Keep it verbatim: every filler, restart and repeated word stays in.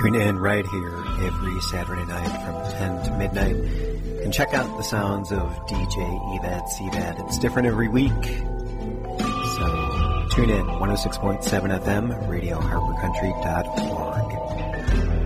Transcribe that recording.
Tune in right here every Saturday night from ten to midnight and check out the sounds of D J Evad Sevad. It's different every week. So tune in, one oh six point seven F M, radio harper country dot org.